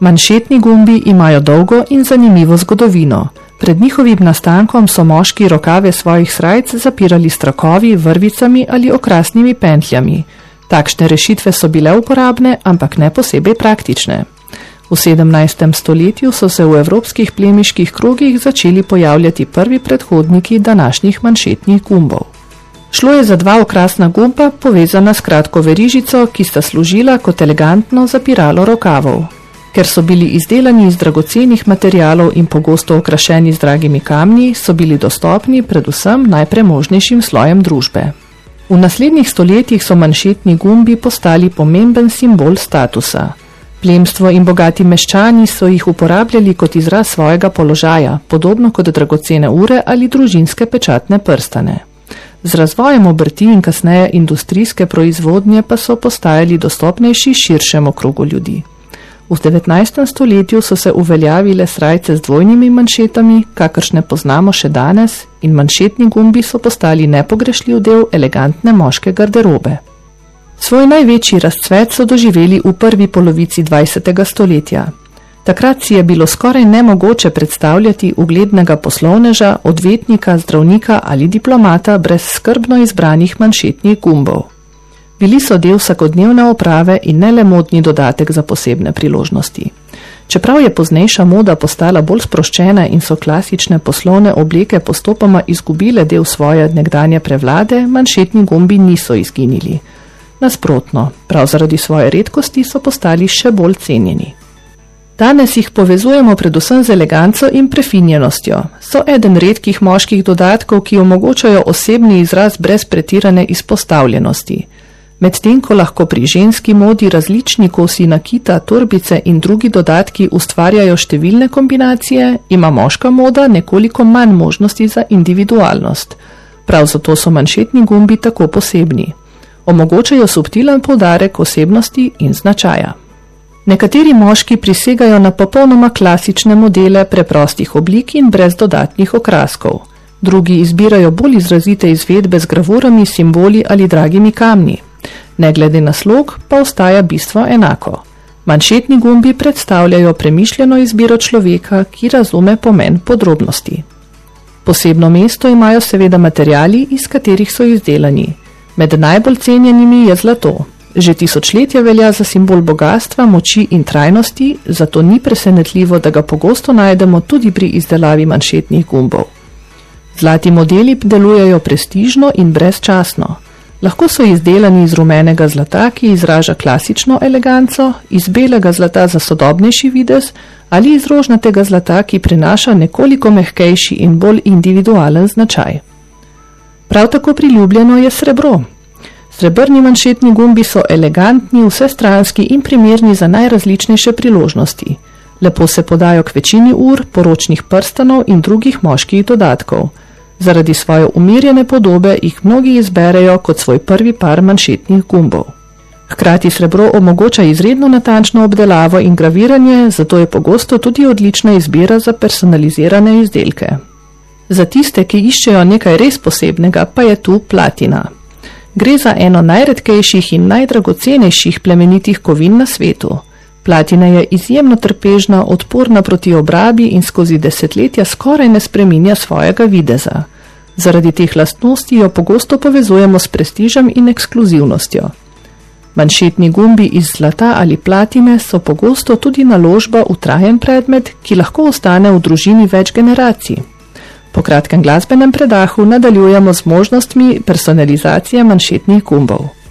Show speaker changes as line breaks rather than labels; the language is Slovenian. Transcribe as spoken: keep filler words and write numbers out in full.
Manšetni gumbi imajo dolgo in zanimivo zgodovino. Pred njihovim nastankom so moški rokave svojih srajc zapirali s trakovi, vrvicami ali okrasnimi pentljami. Takšne rešitve so bile uporabne, ampak ne posebej praktične. V sedemnajstem stoletju so se v evropskih plemiških krogih začeli pojavljati prvi predhodniki današnjih manšetnih gumbov. Šlo je za dva okrasna gumba, povezana s kratko verižico, ki sta služila kot elegantno zapiralo rokavov. Ker so bili izdelani iz dragocenih materialov in pogosto okrašeni z dragimi kamni, so bili dostopni predvsem najpremožnejšim slojem družbe. V naslednjih stoletjih so manšetni gumbi postali pomemben simbol statusa. Plemstvo in bogati meščani so jih uporabljali kot izraz svojega položaja, podobno kot dragocene ure ali družinske pečatne prstane. Z razvojem obrti in kasneje industrijske proizvodnje pa so postajali dostopnejši širšemu krogu ljudi. V devetnajstem stoletju so se uveljavile srajce z dvojnimi manšetami, kakršne poznamo še danes, in manšetni gumbi so postali nepogrešljiv del elegantne moške garderobe. Svoj največji razcvet so doživeli v prvi polovici dvajsetega stoletja. Takrat si je bilo skoraj nemogoče predstavljati uglednega poslovneža, odvetnika, zdravnika ali diplomata brez skrbno izbranih manšetnih gumbov. Bili so del vsakodnevne oprave in ne le modni dodatek za posebne priložnosti. Čeprav je poznejša moda postala bolj sproščena in so klasične poslovne obleke postopoma izgubile del svoje nekdanje prevlade, manšetni gumbi niso izginili. Nasprotno, prav zaradi svoje redkosti so postali še bolj cenjeni. Danes jih povezujemo predvsem z eleganco in prefinjenostjo. So eden redkih moških dodatkov, ki omogočajo osebni izraz brez pretirane izpostavljenosti. Medtem ko lahko pri ženski modi različni kosi nakita, torbice in drugi dodatki ustvarjajo številne kombinacije, ima moška moda nekoliko manj možnosti za individualnost. Prav zato so manšetni gumbi tako posebni. Omogočajo subtilen poudarek osebnosti in značaja. Nekateri moški prisegajo na popolnoma klasične modele preprostih oblik in brez dodatnih okraskov. Drugi izbirajo bolj izrazite izvedbe z gravurami, simboli ali dragimi kamni. Ne glede na slog, pa ostaja bistvo enako. Manšetni gumbi predstavljajo premišljeno izbiro človeka, ki razume pomen podrobnosti. Posebno mesto imajo seveda materiali, iz katerih so izdelani. Med najbolj cenjenimi je zlato. Že tisočletja velja za simbol bogastva, moči in trajnosti, zato ni presenetljivo, da ga pogosto najdemo tudi pri izdelavi manšetnih gumbov. Zlati modeli delujejo prestižno in brezčasno. Lahko so izdelani iz rumenega zlata, ki izraža klasično eleganco, iz belega zlata za sodobnejši videz ali iz rožnatega zlata, ki prinaša nekoliko mehkejši in bolj individualen značaj. Prav tako priljubljeno je srebro. Srebrni manšetni gumbi so elegantni, vsestranski in primerni za najrazličnejše priložnosti. Lepo se podajo k večini ur, poročnih prstanov in drugih moških dodatkov. Zaradi svoje umirjene podobe jih mnogi izberejo kot svoj prvi par manšetnih gumbov. Hkrati srebro omogoča izredno natančno obdelavo in graviranje, zato je pogosto tudi odlična izbira za personalizirane izdelke. Za tiste, ki iščejo nekaj res posebnega, pa je tu platina. Gre za eno najredkejših in najdragocenejših plemenitih kovin na svetu. Platina je izjemno trpežna, odporna proti obrabi in skozi desetletja skoraj ne spreminja svojega videza. Zaradi teh lastnosti jo pogosto povezujemo s prestižem in ekskluzivnostjo. Manšetni gumbi iz zlata ali platine so pogosto tudi naložba v trajen predmet, ki lahko ostane v družini več generacij. Po kratkem glasbenem predahu nadaljujemo z možnostmi personalizacije manšetnih gumbov.